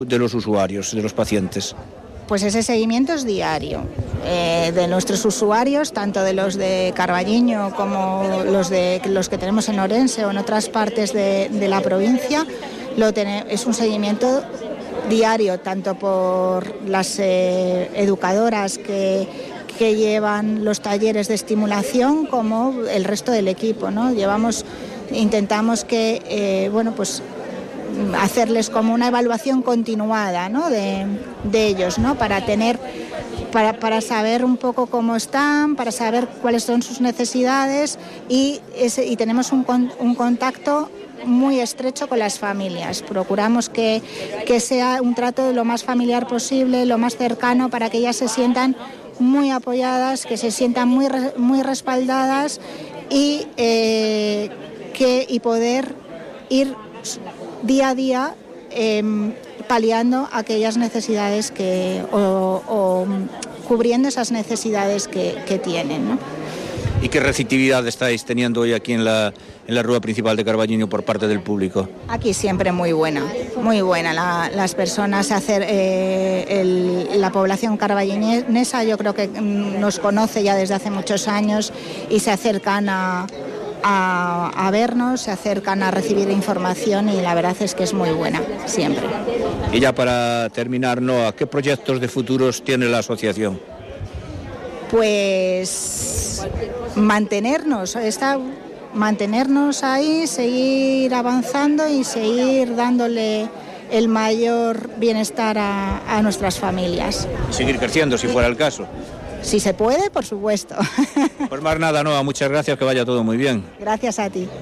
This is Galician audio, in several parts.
de los usuarios, de los pacientes? Pues ese seguimiento es diario de nuestros usuarios, tanto de los de Carballiño como los que tenemos en Orense o en otras partes de la provincia. Es un seguimiento diario, tanto por las educadoras que llevan los talleres de estimulación como el resto del equipo, ¿no? Intentamos que, hacerles como una evaluación continuada, ¿no? de ellos, ¿no? Para saber un poco cómo están, para saber cuáles son sus necesidades y tenemos un contacto muy estrecho con las familias. Procuramos que sea un trato lo más familiar posible, lo más cercano, para que ellas se sientan muy apoyadas, que se sientan muy respaldadas y poder ir día a día paliando aquellas necesidades o cubriendo esas necesidades que tienen, ¿no? ¿Y qué receptividad estáis teniendo hoy aquí en la Rúa Principal de Carballiño por parte del público? Aquí siempre muy buena. Las personas, la población carballinesa yo creo que nos conoce ya desde hace muchos años y se acercan a vernos, se acercan a recibir información y la verdad es que es muy buena, siempre. Y ya para terminar, Noa, ¿qué proyectos de futuros tiene la asociación? Pues mantenernos ahí, seguir avanzando y seguir dándole el mayor bienestar a nuestras familias. Y seguir creciendo, si fuera el caso. Si se puede, por supuesto. Pues más nada, Noa, muchas gracias, que vaya todo muy bien. Gracias a ti.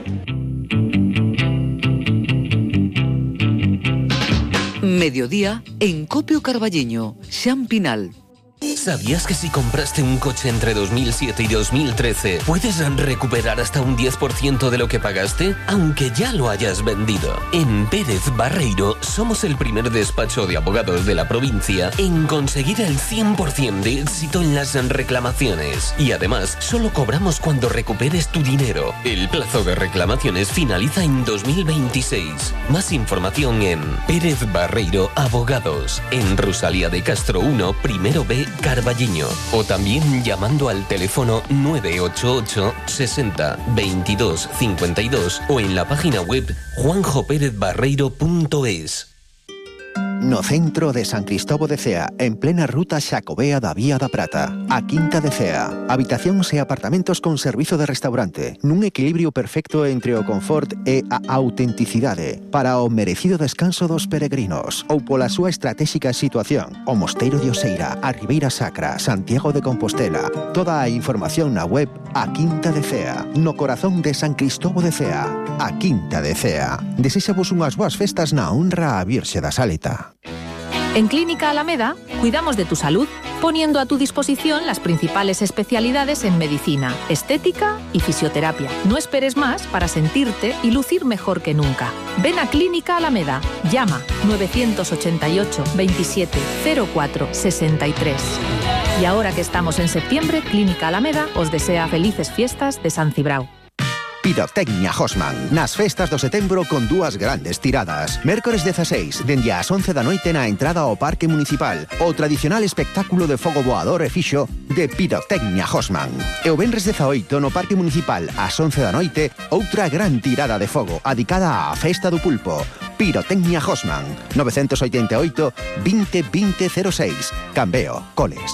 Mediodía en Copio Carballiño, Xampinal. ¿Sabías que si compraste un coche entre 2007 y 2013 puedes recuperar hasta un 10% de lo que pagaste, aunque ya lo hayas vendido? En Pérez Barreiro somos el primer despacho de abogados de la provincia en conseguir el 100% de éxito en las reclamaciones. Y además, solo cobramos cuando recuperes tu dinero. El plazo de reclamaciones finaliza en 2026. Más información en Pérez Barreiro Abogados, en Rosalía de Castro 1, primero B, Carballiño, o también llamando al teléfono 988 60 22 52 o en la página web juanjoperezbarreiro.es. No centro de San Cristóbal de Cea, en plena ruta Xacobea da Vía da Prata, a Quinta de Cea. Habitacións e apartamentos con servizo de restaurante, nun equilibrio perfecto entre o confort e a autenticidade, para o merecido descanso dos peregrinos, ou pola súa estratégica situación, o Mosteiro de Oseira, a Ribeira Sacra, Santiago de Compostela. Toda a información na web A Quinta de Cea, no corazón de San Cristóbal de Cea, a Quinta de Cea. Desexamos unhas boas festas na honra a Virxe da Saleta. En Clínica Alameda cuidamos de tu salud poniendo a tu disposición las principales especialidades en medicina, estética y fisioterapia. No esperes más para sentirte y lucir mejor que nunca. Ven a Clínica Alameda. Llama 988 27 04 63. Y ahora que estamos en septiembre, Clínica Alameda os desea felices fiestas de San Cibrao. Pirotecnia Hosman, nas festas do setembro con dúas grandes tiradas. Mércores 16, dende as 11 da noite na entrada ao Parque Municipal, o tradicional espectáculo de fogo voador e fixo de Pirotecnia Hosman. E o venres 18 no Parque Municipal ás 11 da noite, outra gran tirada de fogo adicada á festa do pulpo. Pirotecnia Hosman, 988 20 20 06, Cambeo, Coles.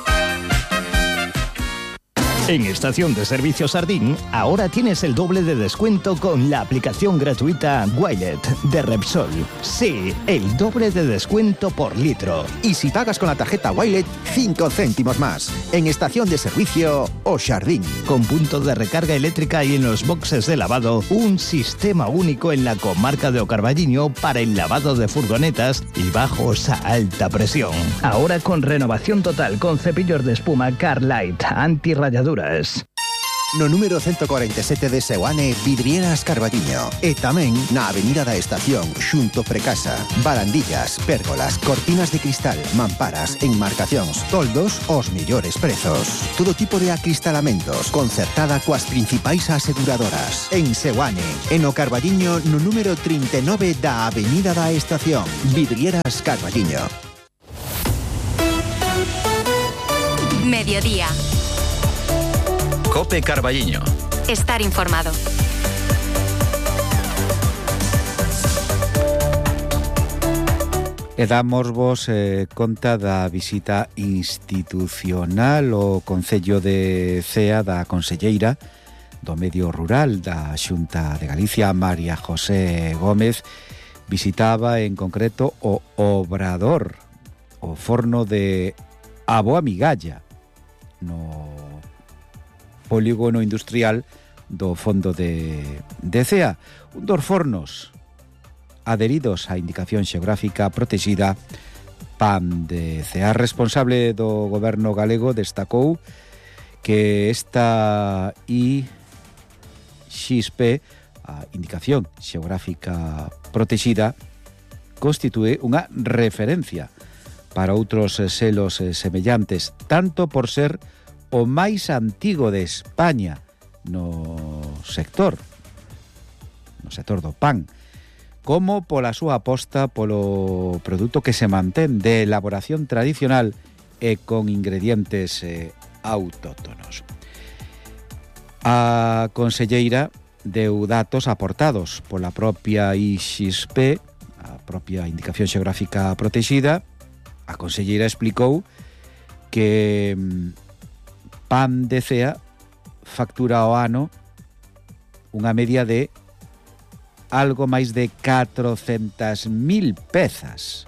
En Estación de Servicio Sardín, ahora tienes el doble de descuento con la aplicación gratuita Wilet de Repsol. Sí, el doble de descuento por litro. Y si pagas con la tarjeta Wilet, 5 céntimos más. En Estación de Servicio O Sardín. Con punto de recarga eléctrica y en los boxes de lavado, un sistema único en la comarca de O Carballiño para el lavado de furgonetas y bajos a alta presión. Ahora con renovación total con cepillos de espuma Carlite antirrayaduras. no número 147 de Seoane, Vidrieras Carballiño. E tamén na Avenida da Estación, xunto Precasa. Barandillas, pérgolas, cortinas de cristal, mamparas, enmarcacións, toldos, os mellores prezos. Todo tipo de acristalamentos, concertada coas principais aseguradoras. En Seoane, en o Carballiño, no número 39 da Avenida da Estación. Vidrieras Carballiño. Mediodía. COPE Carballiño. Estar informado. E damosvos conta da visita institucional ao Concello de Cea da conselleira do Medio Rural da Xunta de Galicia, María José Gómez. Visitaba en concreto o Obrador, o forno de A Boa Migalla, no polígono industrial do fondo de Cea. Un dos fornos adheridos á indicación xeográfica protexida PAM de Cea. Responsable do goberno galego destacou que esta IXP, a indicación xeográfica protexida, constitúe unha referencia para outros selos semellantes, tanto por ser o máis antigo de España no sector do pan, como pola súa aposta polo produto que se mantén de elaboración tradicional e con ingredientes autóctonos. A conselleira deu datos aportados pola propia IXP, a propia indicación xeográfica protexida. A conselleira explicou que PAM de Cea factura ao ano unha media de algo máis de 400.000 pezas.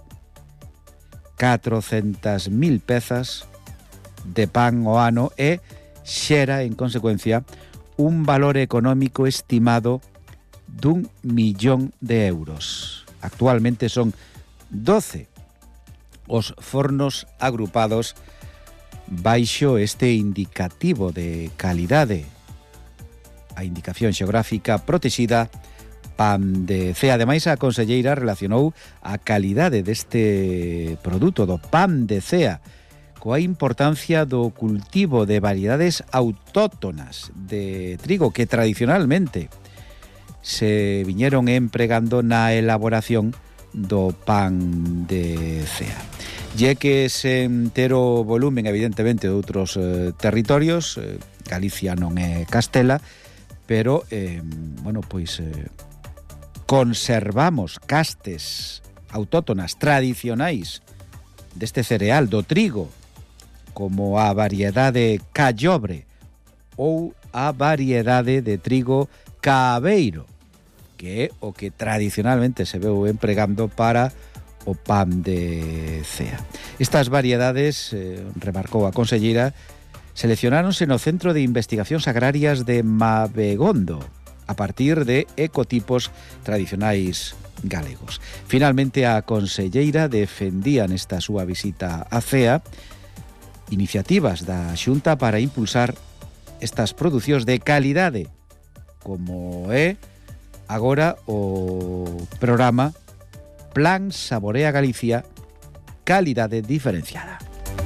400.000 pezas de pan ao ano e xera, en consecuencia, un valor económico estimado dun 1.000.000 de euros. Actualmente son 12 os fornos agrupados baixo este indicativo de calidade, a indicación xeográfica protexida PAM de Cea. Ademais, a conselleira relacionou a calidade deste produto do pan de Cea coa importancia do cultivo de variedades autóctonas de trigo que tradicionalmente se viñeron empregando na elaboración do pan de Cea. E que se entero volumen, evidentemente, de outros territorios. Galicia non é Castela, pero, conservamos castes autóctonas tradicionais deste cereal, do trigo, como a variedade callobre ou a variedade de trigo cabeiro, que é o que tradicionalmente se veu empregando para o pan de Cea. Estas variedades, remarcou a conselleira, seleccionáronse no Centro de Investigacións Agrarias de Mabegondo, a partir de ecotipos tradicionais galegos. Finalmente, a conselleira defendía nesta súa visita a Cea iniciativas da Xunta para impulsar estas producións de calidade, como é agora o programa Plan Saborea Galicia, calidade diferenciada.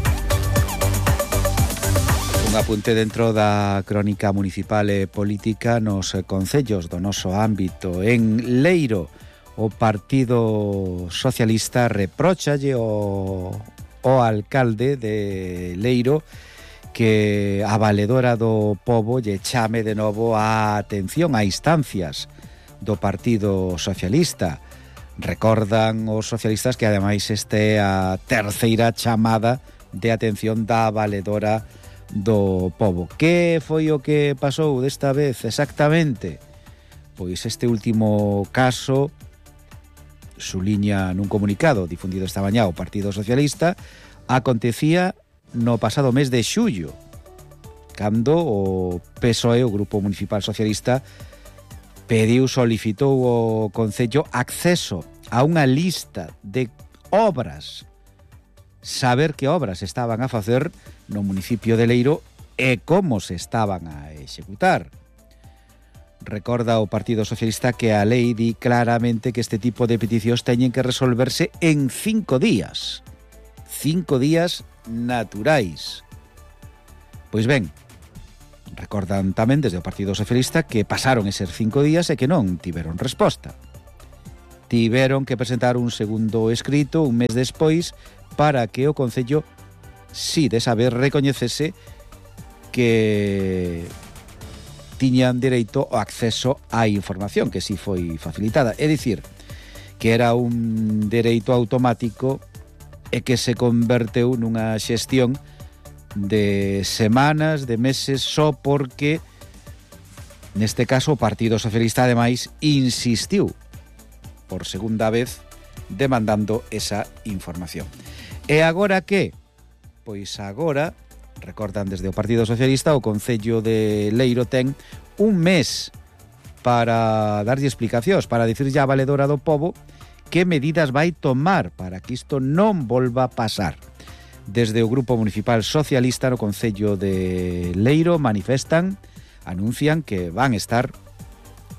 Un apunte dentro da crónica municipal e política nos concellos do noso ámbito. En Leiro, o Partido Socialista reprochalle ao alcalde de Leiro que a valedora do pobo lle chame de novo a atención a instancias do Partido Socialista. Recordan os socialistas que ademais este é a terceira chamada de atención da valedora do pobo. Que foi o que pasou desta vez exactamente? Pois este último caso, suliña nun comunicado difundido esta mañá o Partido Socialista, acontecía no pasado mes de xullo, cando o PSOE, o Grupo Municipal Socialista, solicitou ao Concello acceso a unha lista de obras, saber que obras estaban a facer no municipio de Leiro e como se estaban a executar. Recorda o Partido Socialista que a lei di claramente que este tipo de peticións teñen que resolverse en 5 días. 5 días naturais. Pois ben, recordan tamén desde o Partido Socialista que pasaron eses 5 días e que non tiveron resposta. Tiveron que presentar un segundo escrito un mes despois para que o Concello, si desa vez, recoñecese que tiñan dereito ao acceso á información, que si foi facilitada. É dicir, que era un dereito automático e que se converteu nunha xestión de semanas, de meses, só porque, neste caso, o Partido Socialista, ademais, insistiu por segunda vez demandando esa información. E agora que? Pois agora, recordan desde o Partido Socialista, o Concello de Leiro ten un mes para darlle explicacións, para dicirlle á valedora do pobo que medidas vai tomar para que isto non volva a pasar. Desde o Grupo Municipal Socialista no Concello de Leiro manifestan, anuncian que van estar